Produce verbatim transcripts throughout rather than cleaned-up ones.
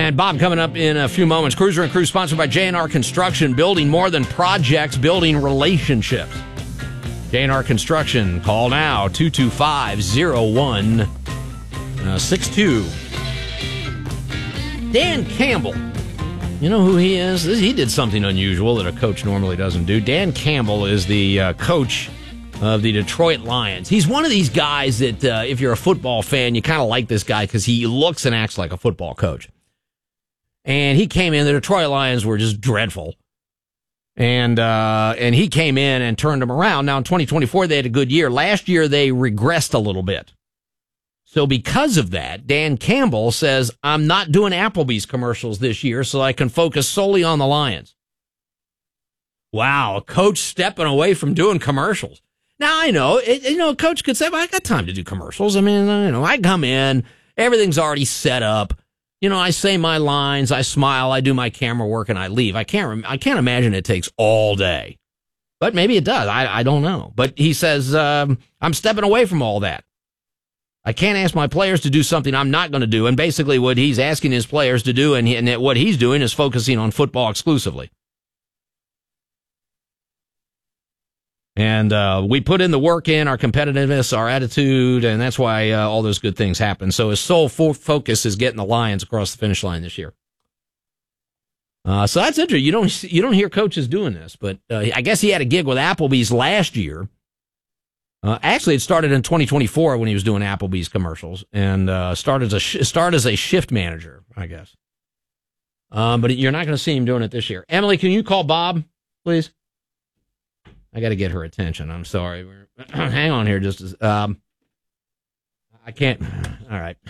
And Bob coming up in a few moments. Cruiser and Crew sponsored by J and R Construction, building more than projects, building relationships. J and R Construction, call now, two two five, oh one six two. Dan Campbell. You know who he is? He did something unusual that a coach normally doesn't do. Dan Campbell is the uh, coach of the Detroit Lions. He's one of these guys that, uh, if you're a football fan, you kind of like this guy because he looks and acts like a football coach. And he came in, the Detroit Lions were just dreadful. And uh, and he came in and turned them around. Now, in twenty twenty-four, they had a good year. Last year, they regressed a little bit. So because of that, Dan Campbell says, I'm not doing Applebee's commercials this year so I can focus solely on the Lions. Wow, a coach stepping away from doing commercials. Now, I know, it, you know, a coach could say, well, I got time to do commercials. I mean, you know, I come in, everything's already set up. You know, I say my lines, I smile, I do my camera work, and I leave. I can't, I can't imagine it takes all day. But maybe it does. I, I don't know. But he says, um, I'm stepping away from all that. I can't ask my players to do something I'm not going to do. And basically what he's asking his players to do and, he, and what he's doing is focusing on football exclusively. And uh, we put in the work in, our competitiveness, our attitude, and that's why uh, all those good things happen. So his sole fo- focus is getting the Lions across the finish line this year. Uh, so that's interesting. You don't you don't hear coaches doing this, but uh, I guess he had a gig with Applebee's last year. Uh, actually, it started in twenty twenty-four when he was doing Applebee's commercials, and uh, started as a sh- started as a shift manager, I guess. Um, but you're not going to see him doing it this year. Emily, can you call Bob, please? I got to get her attention. I'm sorry. We're, hang on here, just as, um, I can't. All right.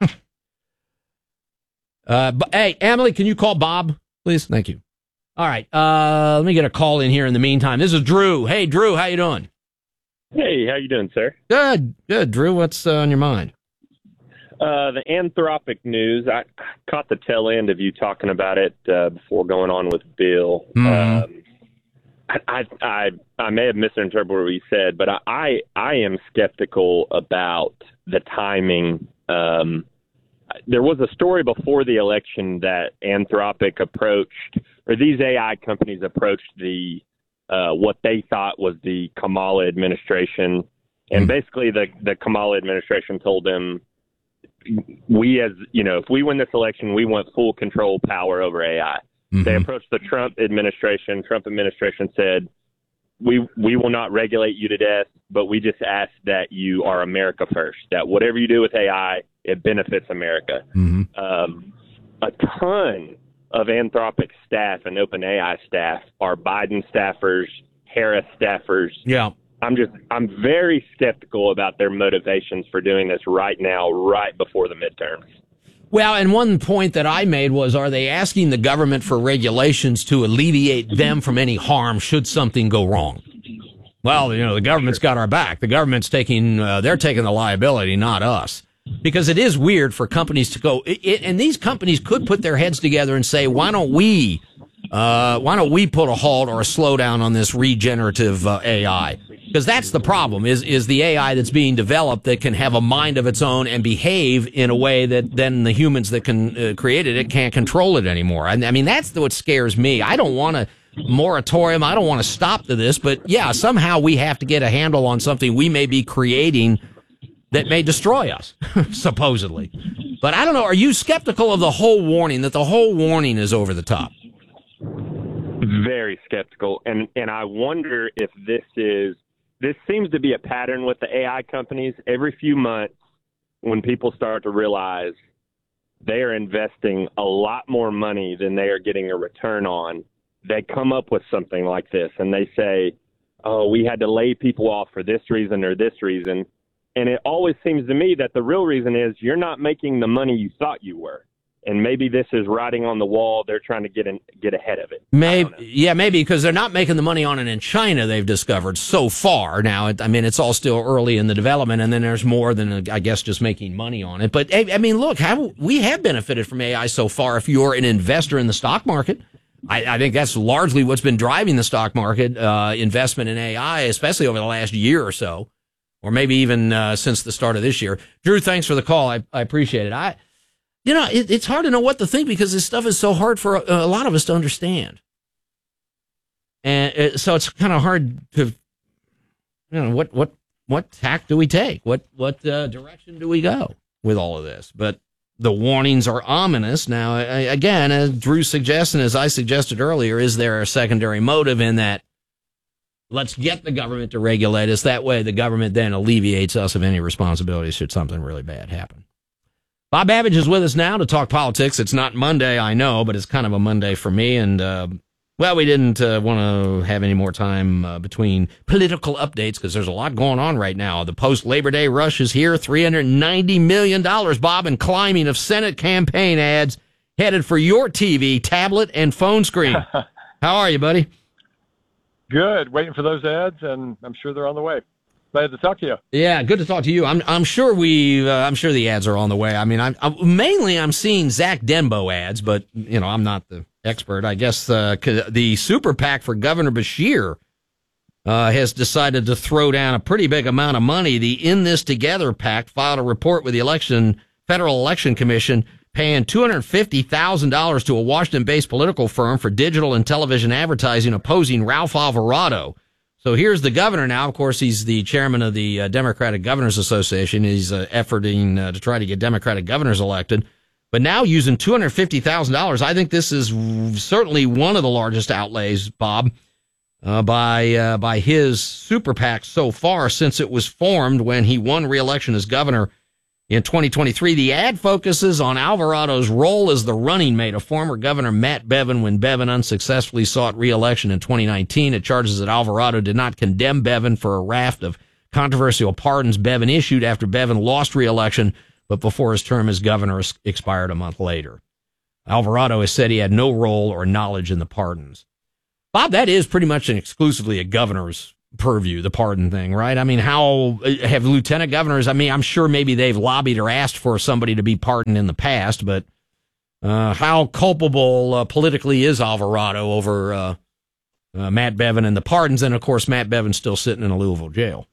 uh, but hey, Emily, can you call Bob, please? Thank you. All right. Uh, let me get a call in here in the meantime. This is Drew. Hey, Drew, how you doing? Hey, how you doing, sir? Good, good. Drew, what's uh, on your mind? Uh, the Anthropic news. I caught the tail end of you talking about it uh, before going on with Bill. Mm-hmm. Um, I, I, I I may have misinterpreted what you said, but I, I, I am skeptical about the timing. Um, there was a story before the election that Anthropic approached, or these A I companies approached the Uh, what they thought was the Kamala administration. And basically the, the Kamala administration told them, we as, you know, if we win this election, we want full control power over A I. Mm-hmm. They approached the Trump administration. Trump administration said, we, we will not regulate you to death, but we just ask that you are America first, that whatever you do with A I, it benefits America. Mm-hmm. Um, a ton of Anthropic staff and OpenAI staff are Biden staffers, Harris staffers. Yeah. I'm just, I'm very skeptical about their motivations for doing this right now, right before the midterms. Well, and one point that I made was, are they asking the government for regulations to alleviate them from any harm should something go wrong? Well, you know, the government's got our back. The government's taking, uh, they're taking the liability, not us. Because it is weird for companies to go, it, it, and these companies could put their heads together and say, why don't we, uh, why don't we put a halt or a slowdown on this regenerative uh, A I? Because that's the problem, is is the A I that's being developed that can have a mind of its own and behave in a way that then the humans that can uh, created it can't control it anymore. I, I mean, that's what scares me. I don't want a moratorium. I don't want to stop to this, but yeah, somehow we have to get a handle on something we may be creating that may destroy us, supposedly. But I don't know. Are you skeptical of the whole warning, that the whole warning is over the top? Very skeptical. And, and I wonder if this is, this seems to be a pattern with the A I companies. Every few months, when people start to realize they are investing a lot more money than they are getting a return on, they come up with something like this. And they say, oh, we had to lay people off for this reason or this reason. And it always seems to me that the real reason is you're not making the money you thought you were. And maybe this is writing on the wall. They're trying to get in, get ahead of it. Maybe, yeah, maybe because they're not making the money on it in China, they've discovered so far. Now, it, I mean, it's all still early in the development, and then there's more than, I guess, just making money on it. But, I mean, look, how, we have benefited from A I so far if you're an investor in the stock market. I, I think that's largely what's been driving the stock market, uh, investment in A I, especially over the last year or so. Or maybe even uh, since the start of this year. Drew, thanks for the call. I, I appreciate it. I, You know, it, it's hard to know what to think because this stuff is so hard for a, a lot of us to understand. And it, so it's kind of hard to, you know, what, what, what tack do we take? What, what uh, direction do we go with all of this? But the warnings are ominous. Now, again, as Drew suggests, and as I suggested earlier, is there a secondary motive in that? Let's get the government to regulate us. That way the government then alleviates us of any responsibility should something really bad happen. Bob Babbage is with us now to talk politics. It's not Monday, I know, but it's kind of a Monday for me. And, uh, well, we didn't uh, want to have any more time uh, between political updates because there's a lot going on right now. The post-Labor Day rush is here, three hundred ninety million dollars, Bob, and climbing of Senate campaign ads headed for your T V, tablet, and phone screen. How are you, buddy? Good. Waiting for those ads, and I'm sure they're on the way. Glad to talk to you. Yeah, good to talk to you. I'm I'm sure we uh, I'm sure the ads are on the way. I mean, I'm, I'm mainly I'm seeing Zach Denbo ads, but you know I'm not the expert. I guess uh, the super PAC for Governor Beshear uh, has decided to throw down a pretty big amount of money. The In This Together PAC filed a report with the election Federal Election Commission, paying two hundred fifty thousand dollars to a Washington-based political firm for digital and television advertising opposing Ralph Alvarado. So here's the governor now. Of course, he's the chairman of the uh, Democratic Governors Association. He's uh, efforting uh, to try to get Democratic governors elected. But now using two hundred fifty thousand dollars, I think this is certainly one of the largest outlays, Bob, uh, by uh, by his super PAC so far since it was formed when he won re-election as governor in twenty twenty-three. The ad focuses on Alvarado's role as the running mate of former Governor Matt Bevin when Bevin unsuccessfully sought re-election in twenty nineteen. It charges that Alvarado did not condemn Bevin for a raft of controversial pardons Bevin issued after Bevin lost re-election, but before his term as governor expired a month later. Alvarado has said he had no role or knowledge in the pardons. Bob, that is pretty much an exclusively a governor's purview, the pardon thing, right? I mean, how have lieutenant governors, I mean, I'm sure maybe they've lobbied or asked for somebody to be pardoned in the past, but uh, how culpable uh, politically is Alvarado over uh, uh, Matt Bevin and the pardons? And, of course, Matt Bevin's still sitting in a Louisville jail.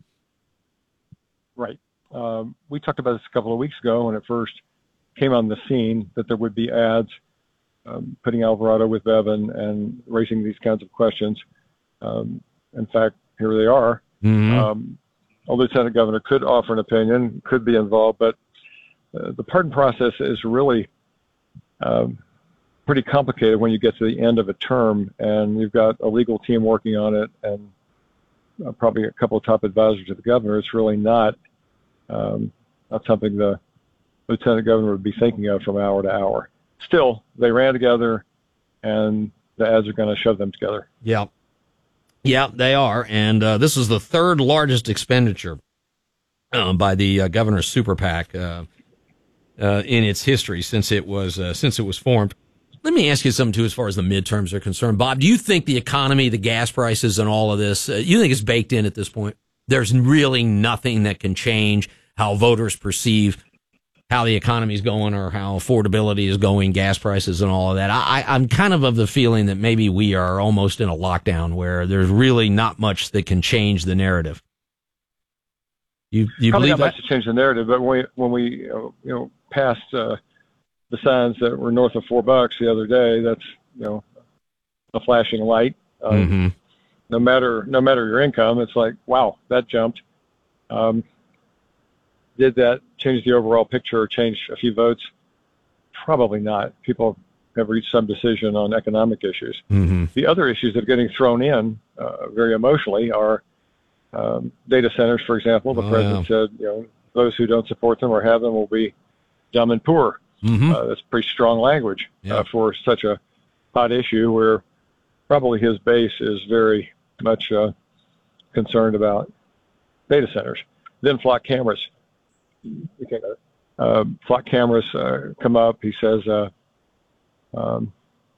Right. Um, we talked about this a couple of weeks ago when it first came on the scene, that there would be ads um, putting Alvarado with Bevin and raising these kinds of questions. Um, in fact, here they are. Mm-hmm. Um, a lieutenant governor could offer an opinion, could be involved, but uh, the pardon process is really um, pretty complicated when you get to the end of a term, and you've got a legal team working on it and uh, probably a couple of top advisors to the governor. It's really not um, not something the lieutenant governor would be thinking of from hour to hour. Still, they ran together, and the ads are going to shove them together. Yeah. Yeah, they are, and uh, this is the third largest expenditure uh, by the uh, governor's super PAC uh, uh, in its history since it was uh, since it was formed. Let me ask you something too, as far as the midterms are concerned, Bob. Do you think the economy, the gas prices, and all of this, uh, you think it's baked in at this point? There's really nothing that can change how voters perceive how the economy is going or how affordability is going, gas prices and all of that. I, I'm kind of of the feeling that maybe we are almost in a lockdown where there's really not much that can change the narrative. You, you Probably believe not that? much to change the narrative, but when we, when we uh, you know, passed uh, the signs that were north of four bucks the other day, that's, you know, a flashing light. Um, mm-hmm. No matter no matter your income, it's like, wow, that jumped. Um, Did that change the overall picture or change a few votes? Probably not. People have reached some decision on economic issues. Mm-hmm. The other issues that are getting thrown in uh, very emotionally are um, data centers, for example. The oh, president yeah. said, you know, those who don't support them or have them will be dumb and poor. Mm-hmm. Uh, that's pretty strong language yeah. uh, for such a hot issue where probably his base is very much uh, concerned about data centers. Then flock cameras. Uh, flock cameras uh, come up. He says, uh, um,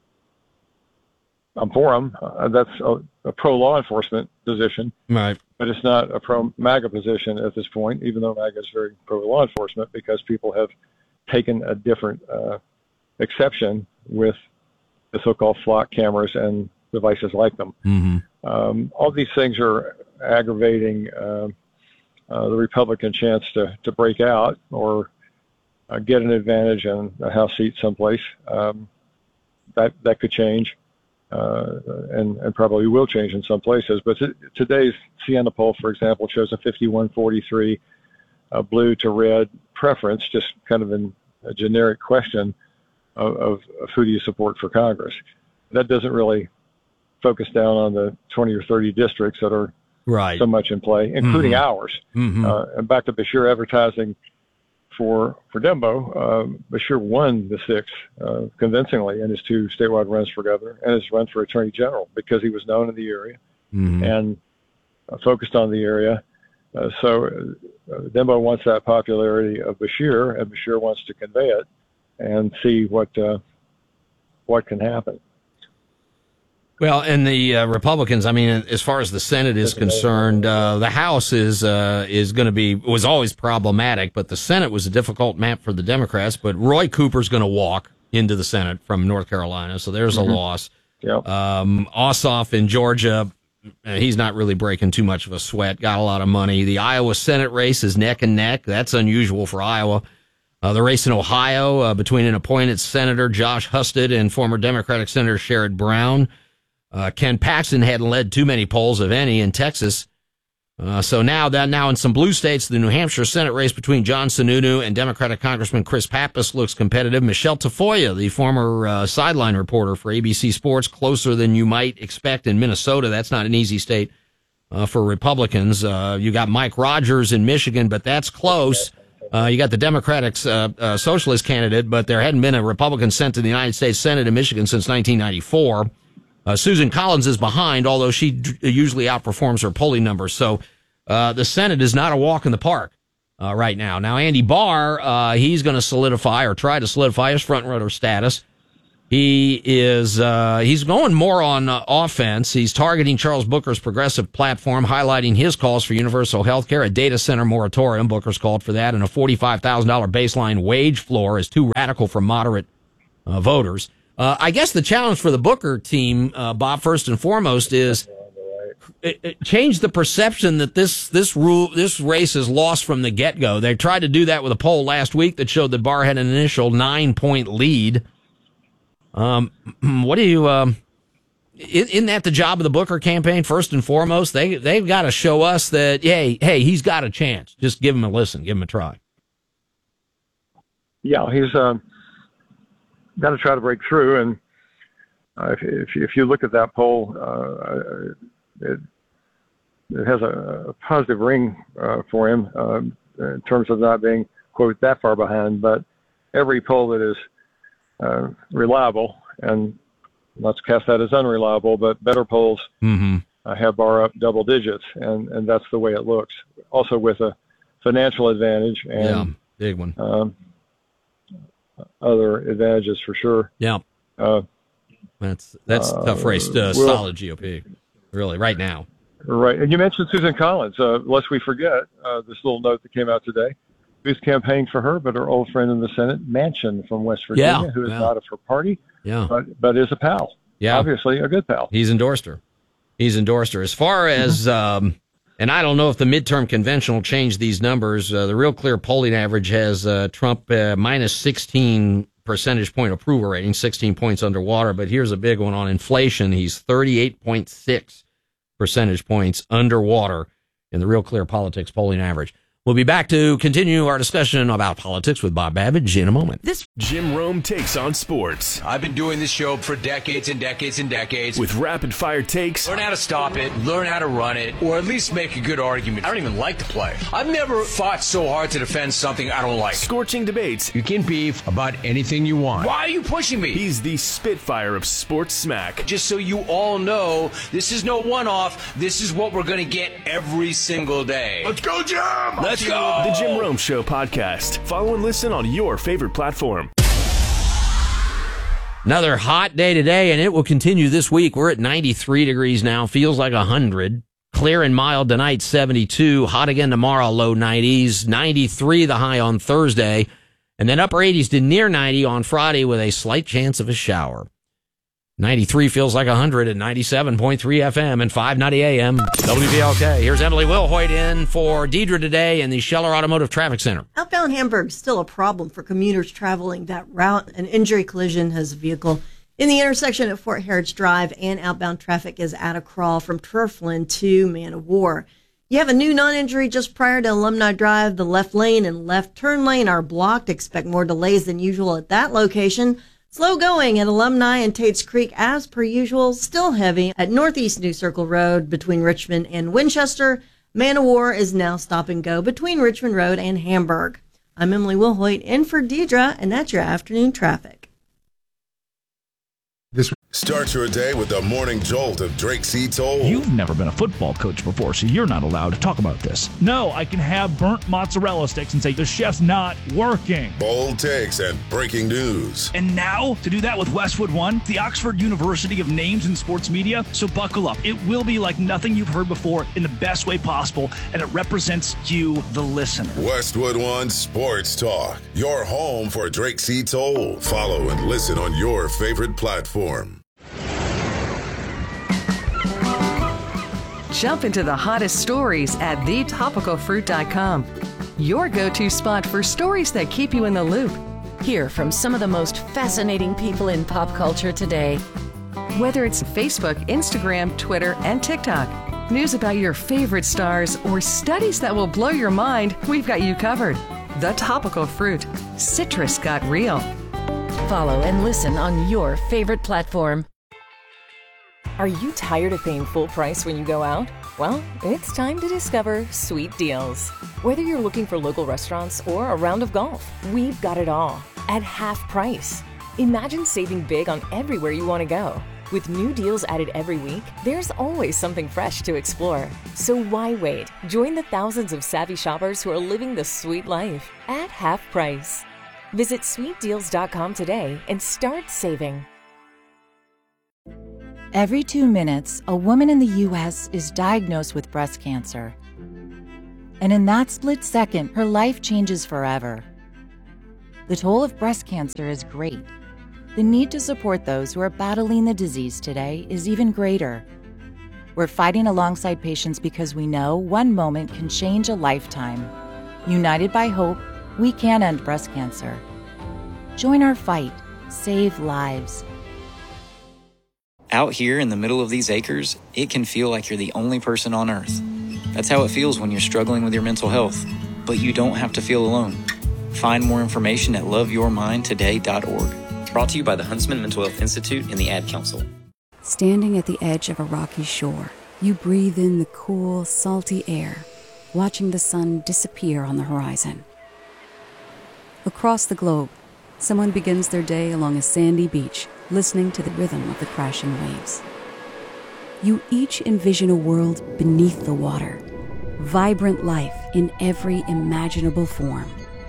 I'm for them. Uh, that's a, a pro-law enforcement position, right? But it's not a pro-MAGA position at this point, even though MAGA is very pro-law enforcement because people have taken a different uh, exception with the so-called flock cameras and devices like them. Mm-hmm. Um, all these things are aggravating uh, uh, the Republican chance to, to break out or uh, get an advantage in a House seat someplace. Um, that that could change, uh, and, and probably will change in some places. But t- today's Siena poll, for example, shows a fifty-one forty-three uh, blue to red preference, just kind of in a generic question of, of, of who do you support for Congress. That doesn't really focus down on the twenty or thirty districts that are right. so much in play, including mm-hmm. ours. Mm-hmm. Uh, and back to Beshear advertising for for Dembo, um, Beshear won the sixth uh, convincingly in his two statewide runs for governor and his run for attorney general because he was known in the area mm-hmm. and uh, focused on the area. Uh, so uh, Dembo wants that popularity of Beshear, and Beshear wants to convey it and see what uh, what can happen. Well, and the uh, Republicans, I mean, as far as the Senate is concerned, uh, the House is uh, is going to be was always problematic, but the Senate was a difficult map for the Democrats. But Roy Cooper's going to walk into the Senate from North Carolina, so there's mm-hmm. a loss. Yep. Um, Ossoff in Georgia, he's not really breaking too much of a sweat. Got a lot of money. The Iowa Senate race is neck and neck. That's unusual for Iowa. Uh, the race in Ohio uh, between an appointed Senator Josh Husted and former Democratic Senator Sherrod Brown. Uh, Ken Paxton hadn't led too many polls, if any, in Texas. Uh, so now that now in some blue states, the New Hampshire Senate race between John Sununu and Democratic Congressman Chris Pappas looks competitive. Michelle Tafoya, the former uh, sideline reporter for A B C Sports, closer than you might expect in Minnesota. That's not an easy state uh, for Republicans. Uh, you got Mike Rogers in Michigan, but that's close. Uh, you got the Democratic uh, uh, Socialist candidate, but there hadn't been a Republican sent to the United States Senate in Michigan since nineteen ninety-four. Uh, Susan Collins is behind, although she d- usually outperforms her polling numbers. So uh, the Senate is not a walk in the park uh, right now. Now, Andy Barr, uh, he's going to solidify or try to solidify his front-runner status. He is uh, he's going more on uh, offense. He's targeting Charles Booker's progressive platform, highlighting his calls for universal health care, a data center moratorium. Booker's called for that, and a forty-five thousand dollars baseline wage floor is too radical for moderate uh, voters. Uh, I guess the challenge for the Booker team, uh, Bob, first and foremost, is it, it change the perception that this this rule this race is lost from the get go. They tried to do that with a poll last week that showed that Barr had an initial nine point lead. Um, what do you? Um, isn't that the job of the Booker campaign? First and foremost, they they've got to show us that hey hey he's got a chance. Just give him a listen, give him a try. Yeah, he's. Um... got to try to break through, and uh, if, if if you look at that poll, uh, it it has a, a positive ring uh, for him um, in terms of not being quote that far behind. But every poll that is uh, reliable, and let's cast that as unreliable, but better polls mm-hmm. uh, have Barr up double digits, and and that's the way it looks. Also with a financial advantage and yeah, big one. Um, other advantages for sure. Yeah. Uh, that's that's a tough race to uh, well, solid G O P, really, right now. Right. And you mentioned Susan Collins. Uh, lest we forget, uh, this little note that came out today, who's campaigned for her, but her old friend in the Senate, Manchin from West Virginia, yeah, who is yeah. not of her party, yeah. but, but is a pal. Yeah. Obviously a good pal. He's endorsed her. He's endorsed her. As far as, um, and I don't know if the midterm convention will change these numbers. Uh, the Real Clear polling average has uh, Trump uh, minus sixteen percentage point approval rating, sixteen points underwater. But here's a big one on inflation. He's thirty-eight point six percentage points underwater in the Real Clear Politics polling average. We'll be back to continue our discussion about politics with Bob Babbage in a moment. This Jim Rome takes on sports. I've been doing this show for decades and decades and decades. With rapid fire takes. Learn how to stop it, learn how to run it, or at least make a good argument. I don't even like to play. I've never fought so hard to defend something I don't like. Scorching debates. You can beef about anything you want. Why are you pushing me? He's the Spitfire of sports smack. Just so you all know, this is no one-off. This is what we're going to get every single day. Let's go, Jim! Let's go! The Jim Rome Show podcast. Follow and listen on your favorite platform. Another hot day today, and it will continue this week. We're at ninety-three degrees now. Feels like one hundred. Clear and mild tonight, seventy-two. Hot again tomorrow, low nineties. ninety-three the high on Thursday. And then upper eighties to near ninety on Friday with a slight chance of a shower. ninety-three feels like one hundred at ninety-seven point three F M and five ninety A M. W V L K. Here's Emily Wilhoit in for Deidre today in the Scheller Automotive Traffic Center. Outbound Hamburg is still a problem for commuters traveling that route. An injury collision has a vehicle in the intersection at Fort Harrods Drive, and outbound traffic is at a crawl from Turfland to Man of War. You have a new non-injury just prior to Alumni Drive. The left lane and left turn lane are blocked. Expect more delays than usual at that location. Slow going at Alumni and Tate's Creek as per usual. Still heavy at Northeast New Circle Road between Richmond and Winchester. Man of War is now stop and go between Richmond Road and Hamburg. I'm Emily Wilhoit in for Deidre, and that's your afternoon traffic. This Start your day with the morning jolt of Drake C. Toll. You've never been a football coach before, so you're not allowed to talk about this. No, I can have burnt mozzarella sticks and say the chef's not working. Bold takes and breaking news. And now, to do that with Westwood One, the Oxford University of Names in Sports Media. So buckle up. It will be like nothing you've heard before in the best way possible, and it represents you, the listener. Westwood One Sports Talk, your home for Drake C. Toll. Follow and listen on your favorite platform. Jump into the hottest stories at the topical fruit dot com. Your go-to spot for stories that keep you in the loop. Hear from some of the most fascinating people in pop culture today. Whether it's Facebook, Instagram, Twitter, and TikTok, news about your favorite stars, or studies that will blow your mind, we've got you covered. The Topical Fruit. Citrus got real. Follow and listen on your favorite platform. Are you tired of paying full price when you go out? Well, it's time to discover Sweet Deals. Whether you're looking for local restaurants or a round of golf, we've got it all at half price. Imagine saving big on everywhere you want to go. With new deals added every week, there's always something fresh to explore. So why wait? Join the thousands of savvy shoppers who are living the sweet life at half price. Visit sweet deals dot com today and start saving. Every two minutes, a woman in the U S is diagnosed with breast cancer. And in that split second, her life changes forever. The toll of breast cancer is great. The need to support those who are battling the disease today is even greater. We're fighting alongside patients because we know one moment can change a lifetime. United by hope, we can end breast cancer. Join our fight. Save lives. Out here in the middle of these acres, it can feel like you're the only person on Earth. That's how it feels when you're struggling with your mental health. But you don't have to feel alone. Find more information at love your mind today dot org. Brought to you by the Huntsman Mental Health Institute and the Ad Council. Standing at the edge of a rocky shore, you breathe in the cool, salty air, watching the sun disappear on the horizon. Across the globe, someone begins their day along a sandy beach, listening to the rhythm of the crashing waves. You each envision a world beneath the water, vibrant life in every imaginable form.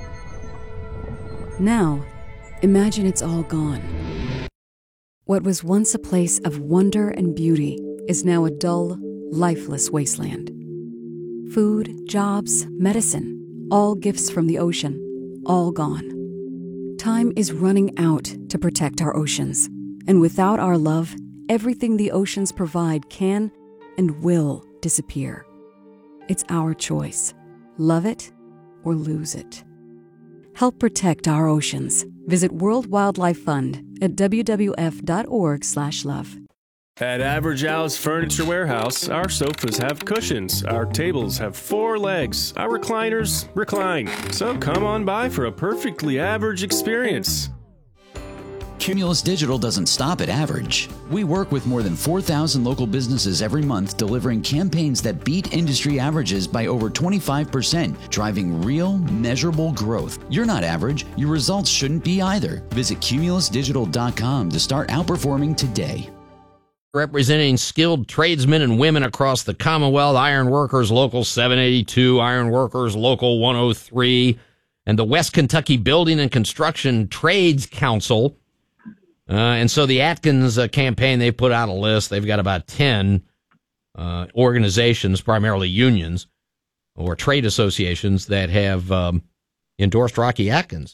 Now, imagine it's all gone. What was once a place of wonder and beauty is now a dull, lifeless wasteland. Food, jobs, medicine, all gifts from the ocean, all gone. Time is running out to protect our oceans, and without our love, everything the oceans provide can and will disappear. It's our choice. Love it or lose it. Help protect our oceans. Visit World Wildlife Fund at w w f dot org slash love. At Average Al's Furniture Warehouse, our sofas have cushions, our tables have four legs, our recliners recline. So come on by for a perfectly average experience. Cumulus Digital doesn't stop at average. We work with more than four thousand local businesses every month, delivering campaigns that beat industry averages by over twenty-five percent, driving real, measurable growth. You're not average. Your results shouldn't be either. Visit cumulus digital dot com to start outperforming today. Representing skilled tradesmen and women across the Commonwealth, Iron Workers Local seven eighty-two, Iron Workers Local one oh three, and the West Kentucky Building and Construction Trades Council. Uh, and so the Atkins uh, campaign, they put out a list. They've got about ten uh, organizations, primarily unions or trade associations, that have um, endorsed Rocky Atkins.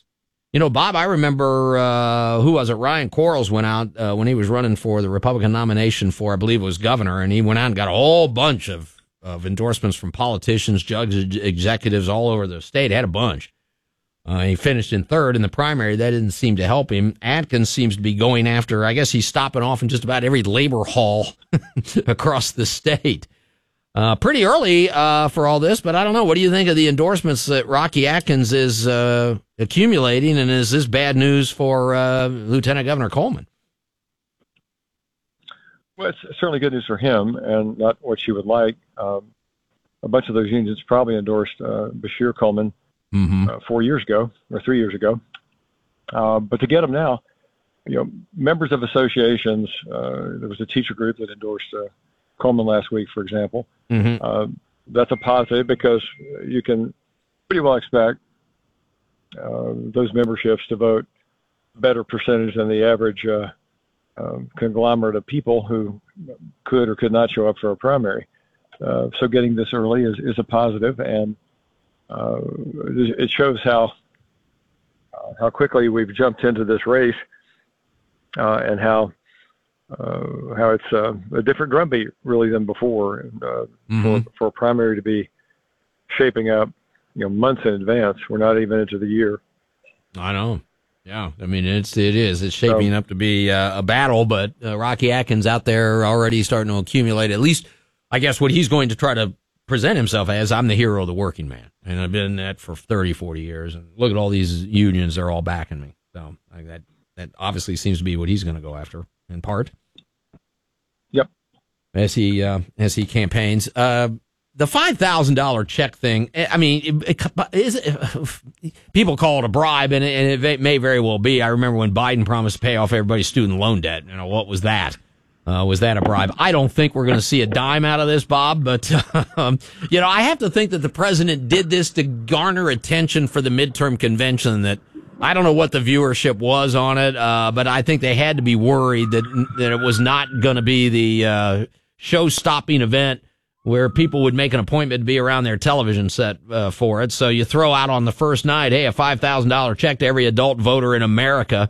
You know, Bob, I remember, uh, who was it? Ryan Quarles went out uh, when he was running for the Republican nomination for, I believe it was governor, and he went out and got a whole bunch of, of endorsements from politicians, judges, executives all over the state. Had a bunch. Uh, he finished in third in the primary. That didn't seem to help him. Atkins seems to be going after, I guess he's stopping off in just about every labor hall across the state. Uh, pretty early uh, for all this, but I don't know. What do you think of the endorsements that Rocky Atkins is uh, accumulating, and is this bad news for uh, Lieutenant Governor Coleman? Well, it's certainly good news for him, and not what she would like. Um, a bunch of those unions probably endorsed uh, Bashir Coleman mm-hmm. uh, four years ago or three years ago. Uh, but to get him now, you know, members of associations, uh, there was a teacher group that endorsed uh, Coleman last week, for example. Mm-hmm. Uh, that's a positive because you can pretty well expect uh, those memberships to vote a better percentage than the average uh, uh, conglomerate of people who could or could not show up for a primary. Uh, so getting this early is, is a positive, and uh, it shows how uh, how quickly we've jumped into this race uh, and how Uh, how it's uh, a different drumbeat really than before, and uh, mm-hmm. for, for a primary to be shaping up, you know, months in advance. We're not even into the year. I know. Yeah, I mean it's it is it's shaping so, up to be uh, a battle, but uh, Rocky Atkins out there already starting to accumulate. At least, I guess what he's going to try to present himself as: I'm the hero of the working man, and I've been that for thirty, forty years. And look at all these unions; they're all backing me. So like that that obviously seems to be what he's going to go after in part. Yep. As he uh, as he campaigns, uh, the five thousand dollar check thing. I mean, it, it, is it, people call it a bribe, and it, and it may very well be. I remember when Biden promised to pay off everybody's student loan debt. You know, what was that? Uh, was that a bribe? I don't think we're going to see a dime out of this, Bob. But um, you know, I have to think that the president did this to garner attention for the midterm convention. That I don't know what the viewership was on it, uh, but I think they had to be worried that that it was not going to be the uh, show-stopping event where people would make an appointment to be around their television set uh, for it. So you throw out on the first night, hey, a five thousand dollar check to every adult voter in America.